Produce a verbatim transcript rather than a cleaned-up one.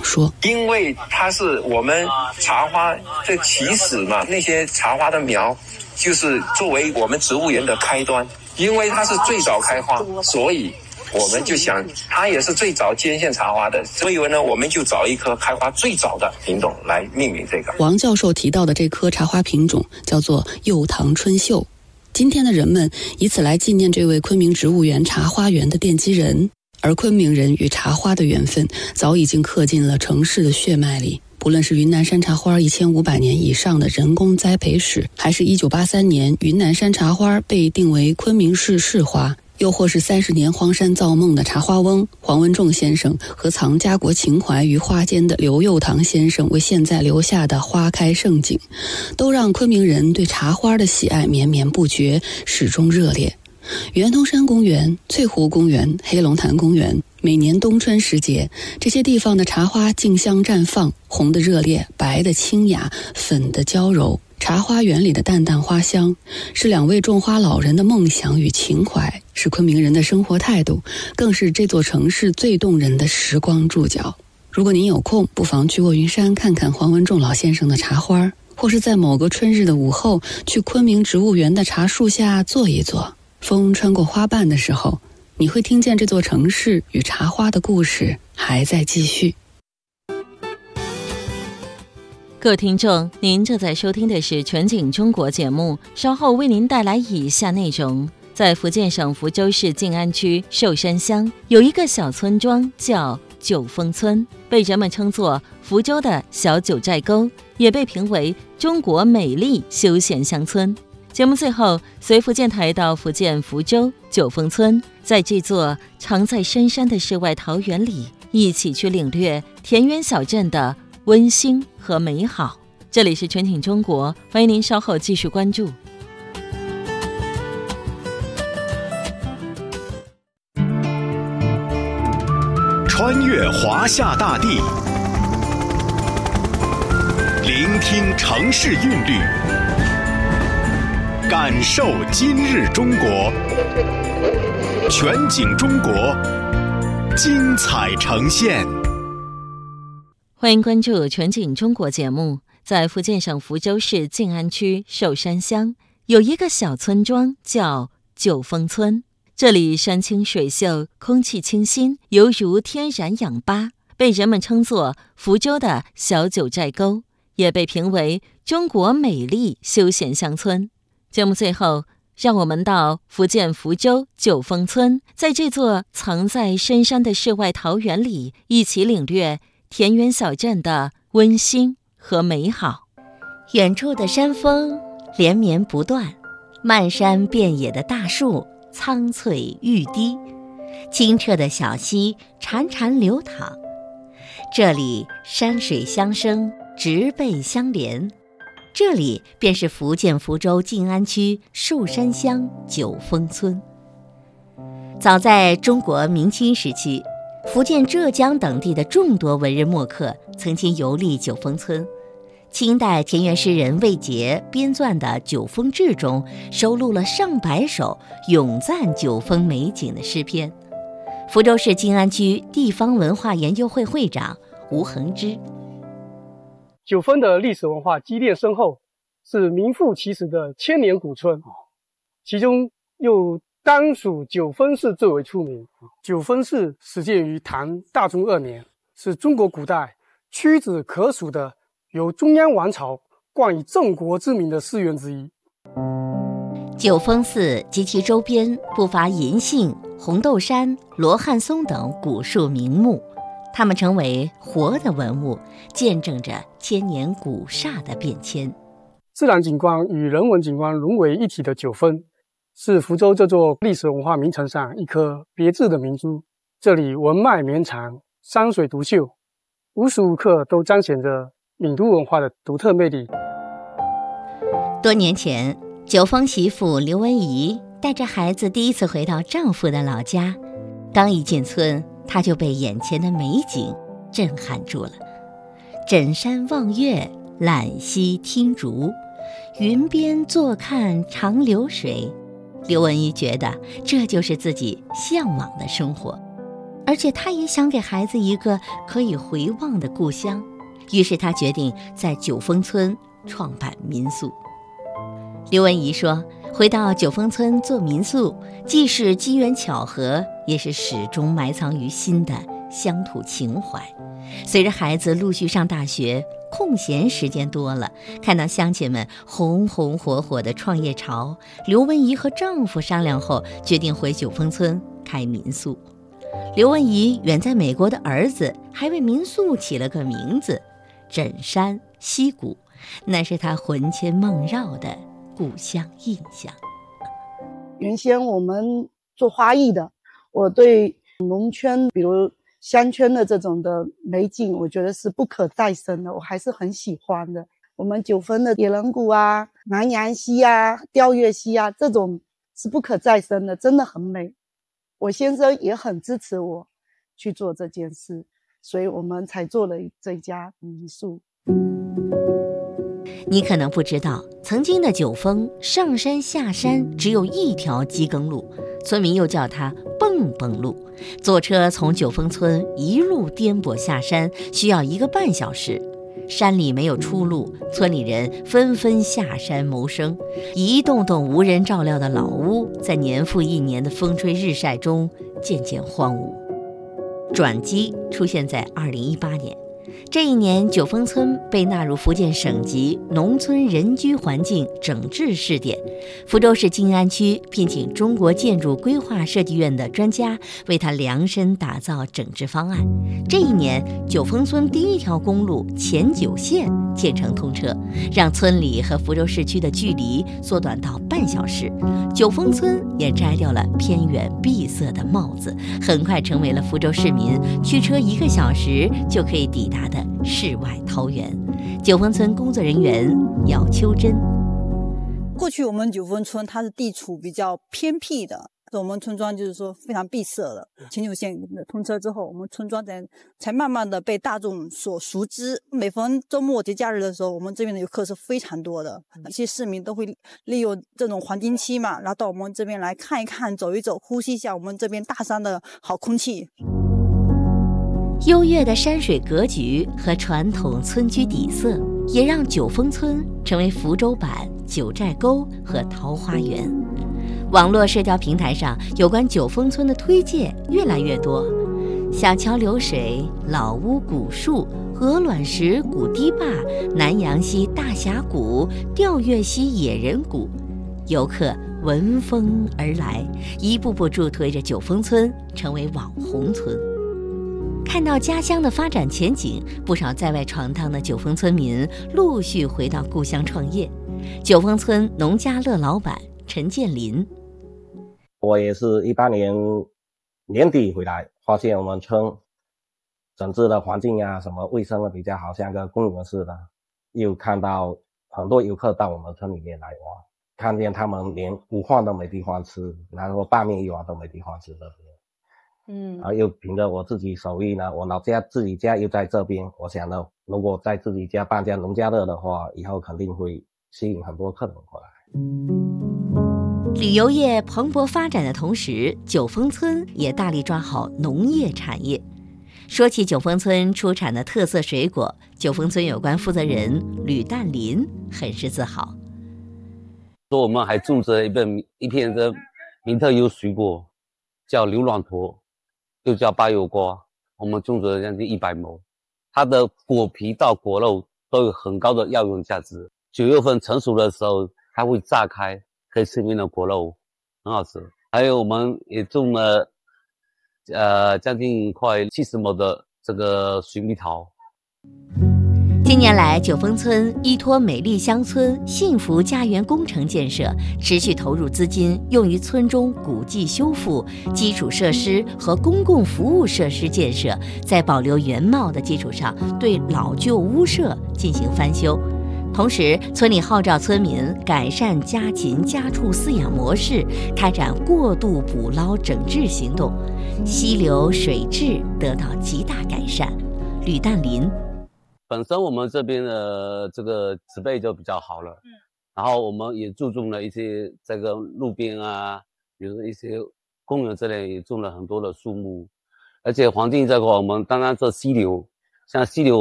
样说： 因为它是我们茶花的起始嘛，那些茶花的苗就是作为我们植物园的开端，因为它是最早开花，所以我们就想它也是最早接线茶花的，所以呢我们就找一棵开花最早的品种来命名这个。 王教授提到的这棵茶花品种叫做柚堂春秀，今天的人们以此来纪念这位昆明植物园茶花园的奠基人，而昆明人与茶花的缘分早已经刻进了城市的血脉里。不论是云南山茶花一千五百年以上的人工栽培史，还是一九八三年云南山茶花被定为昆明市市花，又或是三十年荒山造梦的茶花翁黄文仲先生和藏家国情怀于花间的刘佑堂先生为现在留下的花开盛景，都让昆明人对茶花的喜爱绵绵不绝，始终热烈。圆通山公园、翠湖公园、黑龙潭公园，每年冬春时节，这些地方的茶花竞相绽放，红的热烈，白的清雅，粉的娇柔。茶花园里的淡淡花香，是两位种花老人的梦想与情怀，是昆明人的生活态度，更是这座城市最动人的时光注脚。如果您有空，不妨去卧云山看看黄文仲老先生的茶花，或是在某个春日的午后，去昆明植物园的茶树下坐一坐。风穿过花瓣的时候，你会听见这座城市与茶花的故事还在继续。 各位听众，您正在收听的是全景中国节目，稍后为您带来以下内容。在福建省福州市晋安区寿山乡有一个小村庄叫九峰村，被人们称作福州的小九寨沟，也被评为中国美丽休闲乡村。节目最后，随福建台到福建福州九峰村，在这座藏在深山的世外桃源里，一起去领略田园小镇的温馨和美好。这里是全景中国，欢迎您稍后继续关注。 穿越华夏大地，聆听城市韵律，感受今日中国。全景中国，精彩呈现。 欢迎关注全景中国节目。在福建省福州市晋安区寿山乡有一个小村庄叫九峰村，这里山清水秀，空气清新，犹如天然氧吧，被人们称作福州的小九寨沟，也被评为中国美丽休闲乡村。节目最后，让我们到福建福州九峰村，在这座藏在深山的世外桃源里，一起领略田园小镇的温馨和美好。 远处的山峰连绵不断，漫山遍野的大树苍翠欲滴，清澈的小溪潺潺流淌。这里山水相生，植被相连，这里便是福建福州晋安区寿山乡九峰村。早在中国明清时期，福建、浙江等地的众多文人墨客曾经游历九峰村。清代田园诗人魏杰编撰的《九峰志》中收录了上百首咏赞九峰美景的诗篇。福州市晋安区地方文化研究会会长吴恒之： 九峰的历史文化积淀深厚，是名副其实的千年古村，其中又当属九峰寺最为出名。九峰寺始建于唐大中二年，是中国古代屈指可数的由中央王朝冠以镇国之名的寺院之一。 九峰寺及其周边不乏银杏、红豆杉、罗汉松等古树名木，它们成为活的文物，见证着千年古刹的变迁。 自然景观与人文景观融为一体的九峰，是福州这座历史文化名城上一颗别致的明珠。这里文脉绵长，山水独秀，无时无刻都彰显着闽都文化的独特魅力。 多年前，九峰媳妇刘文怡带着孩子第一次回到丈夫的老家，刚一进村，她就被眼前的美景震撼住了。枕山望月，揽溪听竹，云边坐看长流水。刘文怡觉得这就是自己向往的生活。 而且他也想给孩子一个可以回望的故乡，于是他决定在九峰村创办民宿。刘文怡说，回到九峰村做民宿，既是机缘巧合，也是始终埋藏于心的乡土情怀。随着孩子陆续上大学，空闲时间多了，看到乡亲们红红火火的创业潮，刘文怡和丈夫商量后，决定回九峰村开民宿。刘文怡远在美国的儿子还为民宿起了个名字枕山溪谷，那是他魂牵梦绕的故乡印象。 原先我们做花艺的，我对农村比如乡村的这种的美景，我觉得是不可再生的，我还是很喜欢的。我们九峰的野人谷啊、南阳溪啊、吊月溪啊，这种是不可再生的，真的很美。我先生也很支持我去做这件事，所以我们才做了这家民宿。 你可能不知道，曾经的九峰上山下山只有一条机耕路，村民又叫它蹦蹦路。坐车从九峰村一路颠簸下山，需要一个半小时。山里没有出路，村里人纷纷下山谋生。一栋栋无人照料的老屋，在年复一年的风吹日晒中渐渐荒芜。转机出现在二零一八年。这一年，九峰村被纳入福建省级农村人居环境整治试点，福州市静安区聘请中国建筑规划设计院的专家为他量身打造整治方案。这一年，九峰村第一条公路前九线建成通车，让村里和福州市区的距离缩短到半小时。九峰村也摘掉了偏远闭塞的帽子，很快成为了福州市民驱车一个小时就可以抵达的世外桃源。九峰村工作人员姚秋珍， 过去我们九峰村它是地处比较偏僻的，我们村庄就是说非常闭塞的。前九线通车之后，我们村庄才才慢慢的被大众所熟知。每逢周末节假日的时候，我们这边的游客是非常多的，一些市民都会利用这种黄金期嘛，然后到我们这边来看一看、走一走，呼吸一下我们这边大山的好空气。 优越的山水格局和传统村居底色，也让九峰村成为福州版九寨沟和桃花源。网络社交平台上有关九峰村的推介越来越多，小桥流水、老屋古树、鹅卵石古堤坝、南阳溪大峡谷、吊月溪野人谷，游客闻风而来，一步步助推着九峰村成为网红村。看到家乡的发展前景，不少在外闯荡的九峰村民陆续回到故乡创业。九峰村农家乐老板陈建林， 我也是一八年年底回来，发现我们村整治的环境啊，什么卫生的比较好，像个公园似的。又看到很多游客到我们村里面来玩，看见他们连午饭都没地方吃，然后拌面一碗都没地方吃的。嗯，然后又凭着我自己手艺呢，我老家自己家又在这边，我想呢，如果在自己家办家农家乐的话，以后肯定会吸引很多客人过来。 旅游业蓬勃发展的同时，九峰村也大力抓好农业产业。说起九峰村出产的特色水果，九峰村有关负责人吕淡林很是自豪。 说我们还种着一片一片的名特优水果，叫牛卵驼，又叫巴油瓜，我们种植了将近一百亩，它的果皮到果肉都有很高的药用价值。九月份成熟的时候，它会炸开，可以吃里面的果肉，很好吃。还有我们也种了，呃，将近快七十亩的这个水蜜桃。 近年来，九峰村依托美丽乡村幸福家园工程建设，持续投入资金用于村中古迹修复、基础设施和公共服务设施建设，在保留原貌的基础上，对老旧屋舍进行翻修。同时，村里号召村民改善家禽家畜饲养模式，开展过度捕捞整治行动，溪流水质得到极大改善。吕淡林， 本身我们这边的这个植被就比较好了，嗯，然后我们也注重了一些这个路边啊，比如说一些公园这类也种了很多的树木， 而且环境这块，我们刚刚这溪流，像溪流。